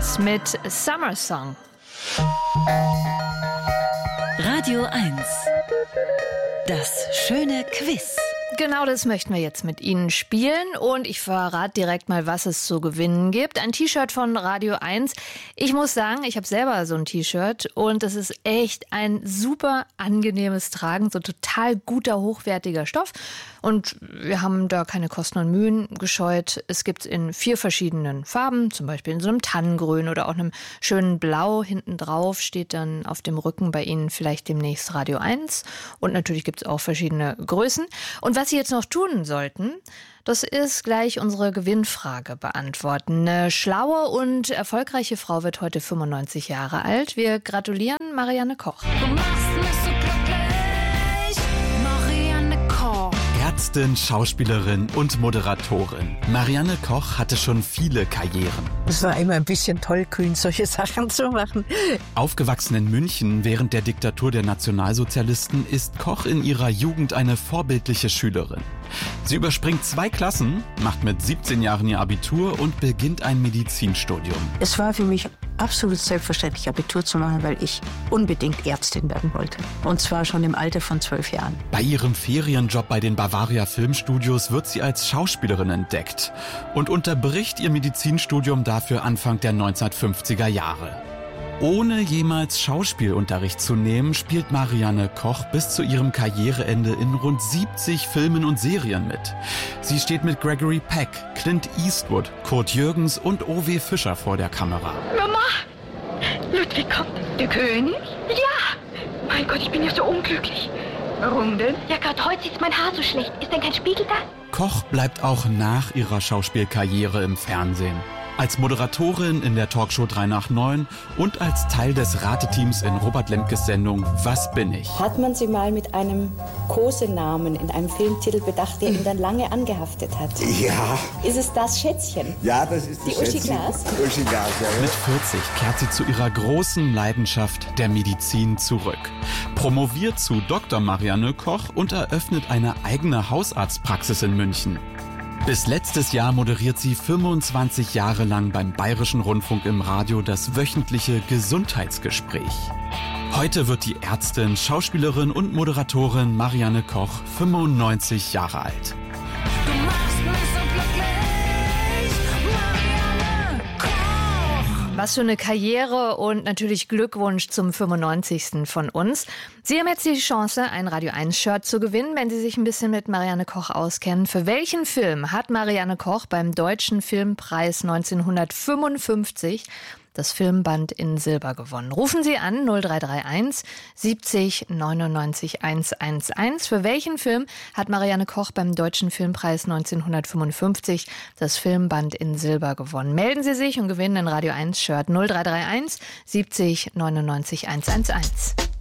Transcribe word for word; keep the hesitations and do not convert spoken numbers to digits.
Beatles mit Summer Song. Radio eins. Das schöne Quiz. Genau das möchten wir jetzt mit Ihnen spielen und ich verrate direkt mal, was es zu gewinnen gibt. Ein T-Shirt von Radio eins. Ich muss sagen, ich habe selber so ein T-Shirt und das ist echt ein super angenehmes Tragen, so total guter, hochwertiger Stoff. Und wir haben da keine Kosten und Mühen gescheut. Es gibt es in vier verschiedenen Farben, zum Beispiel in so einem Tannengrün oder auch einem schönen Blau. Hinten drauf steht dann auf dem Rücken bei Ihnen vielleicht demnächst Radio eins. Und natürlich gibt es auch verschiedene Größen. Und was Sie jetzt noch tun sollten, das ist gleich unsere Gewinnfrage beantworten. Eine schlaue und erfolgreiche Frau wird heute fünfundneunzig Jahre alt. Wir gratulieren Marianne Koch. Du machst mich so glücklich, Marianne Koch. Ärztin, Schauspielerin und Moderatorin. Marianne Koch hatte schon viele Karrieren. Es war immer ein bisschen tollkühn, solche Sachen zu machen. Aufgewachsen in München während der Diktatur der Nationalsozialisten ist Koch in ihrer Jugend eine vorbildliche Schülerin. Sie überspringt zwei Klassen, macht mit siebzehn Jahren ihr Abitur und beginnt ein Medizinstudium. Es war für mich absolut selbstverständlich, Abitur zu machen, weil ich unbedingt Ärztin werden wollte. Und zwar schon im Alter von zwölf Jahren. Bei ihrem Ferienjob bei den Bavaria Filmstudios wird sie als Schauspielerin entdeckt und unterbricht ihr Medizinstudium dafür Anfang der neunzehnhundertfünfziger Jahre. Ohne jemals Schauspielunterricht zu nehmen, spielt Marianne Koch bis zu ihrem Karriereende in rund siebzig Filmen und Serien mit. Sie steht mit Gregory Peck, Clint Eastwood, Kurt Jürgens und O W Fischer vor der Kamera. Mama, Ludwig kommt. Der König? Ja. Mein Gott, ich bin ja so unglücklich. Warum denn? Ja, gerade heute sieht mein Haar so schlecht. Ist denn kein Spiegel da? Koch bleibt auch nach ihrer Schauspielkarriere im Fernsehen. Als Moderatorin in der Talkshow drei nach neun und als Teil des Rateteams in Robert Lemkes Sendung Was bin ich? Hat man sie mal mit einem Kosenamen in einem Filmtitel bedacht, der ihn dann lange angehaftet hat? Ja. Ist es das Schätzchen? Ja, das ist die das Uschi Schätzchen. Glas. Uschi Glas, ja. Mit vierzig kehrt sie zu ihrer großen Leidenschaft der Medizin zurück. Promoviert zu Doktor Marianne Koch und eröffnet eine eigene Hausarztpraxis in München. Bis letztes Jahr moderiert sie fünfundzwanzig Jahre lang beim Bayerischen Rundfunk im Radio das wöchentliche Gesundheitsgespräch. Heute wird die Ärztin, Schauspielerin und Moderatorin Marianne Koch fünfundneunzig Jahre alt. Du machst mich so glücklich, Marianne Koch. Was für eine Karriere und natürlich Glückwunsch zum fünfundneunzigsten von uns. Sie haben jetzt die Chance, ein Radio eins Shirt zu gewinnen, wenn Sie sich ein bisschen mit Marianne Koch auskennen. Für welchen Film hat Marianne Koch beim Deutschen Filmpreis neunzehnhundertfünfundfünfzig das Filmband in Silber gewonnen? Rufen Sie an null drei drei eins siebzig neunundneunzig hundertelf. Für welchen Film hat Marianne Koch beim Deutschen Filmpreis neunzehnhundertfünfundfünfzig das Filmband in Silber gewonnen? Melden Sie sich und gewinnen ein Radio eins Shirt null drei drei eins siebzig neunundneunzig hundertelf.